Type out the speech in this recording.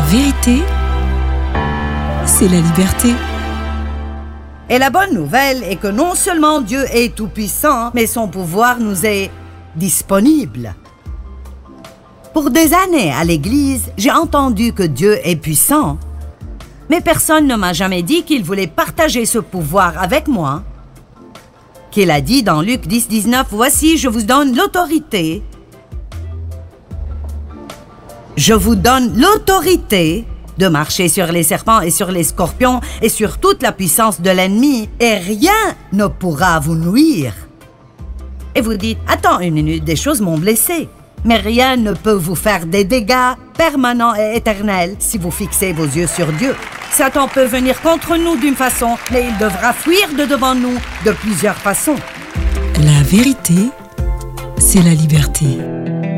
vérité, c'est la liberté. Et la bonne nouvelle est que non seulement Dieu est tout-puissant, mais son pouvoir nous est disponible. Pour des années à l'Église, j'ai entendu que Dieu est puissant, mais personne ne m'a jamais dit qu'il voulait partager ce pouvoir avec moi. Qu'il a dit dans Luc 10, 19, « Voici, je vous donne l'autorité. Je vous donne l'autorité de marcher sur les serpents et sur les scorpions et sur toute la puissance de l'ennemi, et rien ne pourra vous nuire. » Et vous dites, « Attends une minute, des choses m'ont blessé. » Mais rien ne peut vous faire des dégâts permanents et éternels si vous fixez vos yeux sur Dieu. Satan peut venir contre nous d'une façon, mais il devra fuir de devant nous de plusieurs façons. La vérité, c'est la liberté.